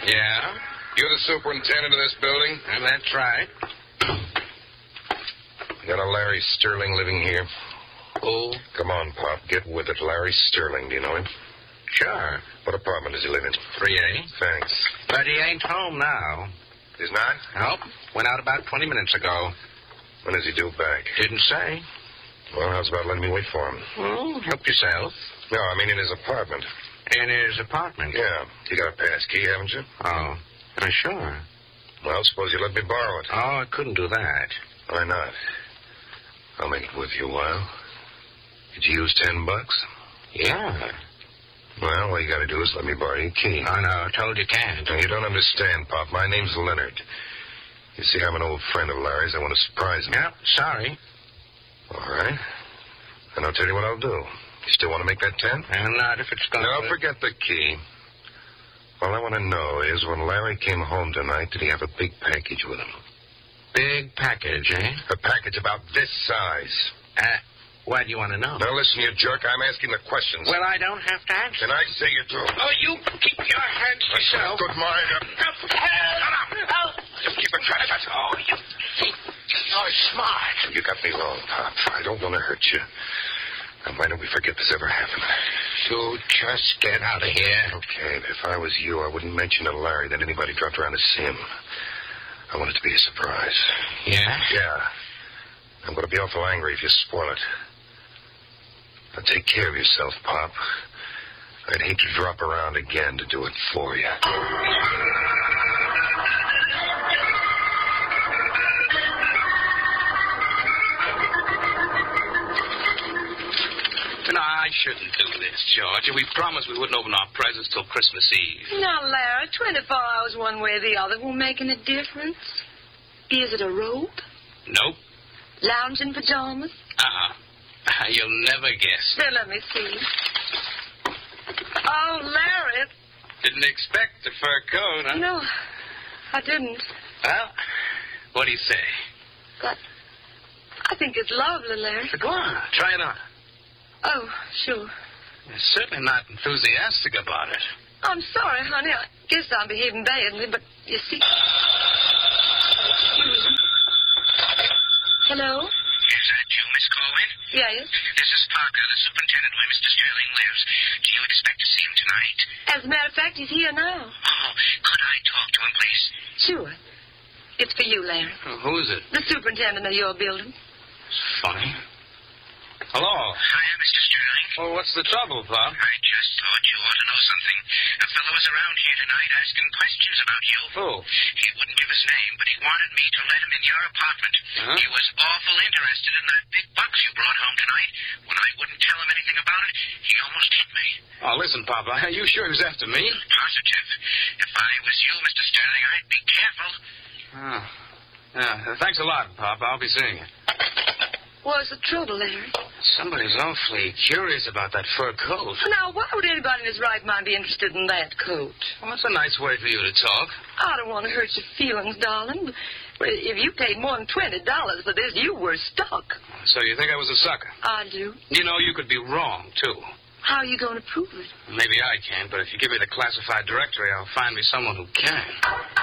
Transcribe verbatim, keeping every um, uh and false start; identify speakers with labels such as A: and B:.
A: Yeah?
B: You're the superintendent of this building?
A: Well, that's right.
B: You got a Larry Sterling living here?
A: Oh?
B: Come on, Pop. Get with it. Larry Sterling. Do you know him?
A: Sure.
B: What apartment does he live in?
A: three A.
B: Thanks.
A: But he ain't home now.
B: He's not?
A: Nope. Went out about twenty minutes ago.
B: When does he due back?
A: Didn't say.
B: Well, how's about letting me wait for him?
A: Well, help yourself.
B: No, I mean in his apartment.
A: In his apartment?
B: Yeah. You got a pass key, haven't you?
A: Oh. Uh, sure.
B: Well, suppose you let me borrow it.
A: Oh, I couldn't do that.
B: Why not? I'll make it with you a while. Could you use ten bucks?
A: Yeah.
B: Well, all you got to do is let me borrow your key.
A: I know. I told you can't.
B: Now, you don't understand, Pop. My name's Leonard. You see, I'm an old friend of Larry's. I want to surprise him.
A: Yep, sorry.
B: All right. And I'll tell you what I'll do. You still want to make that ten?
A: And not if it's going
B: No,
A: to...
B: forget the key. All I want to know is when Larry came home tonight, did he have a big package with him?
A: Big package, eh?
B: A package about this size.
A: Uh, why do you want to know?
B: Now, listen, you jerk. I'm asking the questions.
A: Well, I don't have to answer.
B: Then I say you do.
A: Oh, you keep your hands to yourself.
B: Good mind.
A: Help! Help!
B: Just keep it shut.
A: Oh, you... Oh, smart.
B: You got me wrong, Pop. I don't want to hurt you. Now, why don't we forget this ever happened?
A: You just get out of here.
B: Okay, but if I was you, I wouldn't mention to Larry that anybody dropped around to see him. I want it to be a surprise.
A: Yeah?
B: Yeah. I'm going to be awful angry if you spoil it. Now, take care of yourself, Pop. I'd hate to drop around again to do it for you.
A: No, I shouldn't do this, Georgia. We promised we wouldn't open our presents till Christmas Eve.
C: Now, Larry, twenty-four hours one way or the other won't make any difference. Is it a robe?
A: Nope.
C: Lounging pajamas?
A: Uh-uh. You'll never guess.
C: Then let me see. Oh, Larry.
A: Didn't expect the fur coat, huh?
C: No, I didn't.
A: Well, what do you say?
C: But I think it's lovely, Larry.
A: Go on, try it on.
C: Oh, sure.
A: You're certainly not enthusiastic about it.
C: I'm sorry, honey. I guess I'm behaving badly, but you see... Hello?
D: Is that you, Miss Colwyn?
C: Yes.
D: This is Parker, the superintendent where Mister Sterling lives. Do you expect to see him tonight?
C: As a matter of fact, he's here now.
D: Oh, could I talk to him, please?
C: Sure. It's for you, Larry.
A: Oh, who is it?
C: The superintendent of your building.
A: It's funny. Hello.
D: Hiya, Mister Sterling.
A: Oh, what's the trouble, Pop?
D: I just thought you ought to know something. A fellow was around here tonight asking questions about you.
A: Who?
D: He wouldn't give his name, but he wanted me to let him in your apartment.
A: Huh?
D: He was awful interested in that big box you brought home tonight. When I wouldn't tell him anything about it, he almost hit me.
A: Oh, listen, Pop, are you sure he was after me?
D: Positive. If I was you, Mister Sterling, I'd be careful.
A: Oh. Yeah, thanks a lot, Pop. I'll be seeing you.
C: What's the trouble, Larry?
A: Somebody's awfully curious about that fur coat.
C: Now, why would anybody in his right mind be interested in that coat?
A: Well, that's a nice way for you to talk.
C: I don't want to hurt your feelings, darling. But if you paid more than twenty dollars for this, you were stuck.
A: So you think I was a sucker?
C: I do.
A: You know, you could be wrong, too.
C: How are you going to prove it?
A: Maybe I can, but if you give me the classified directory, I'll find me someone who can.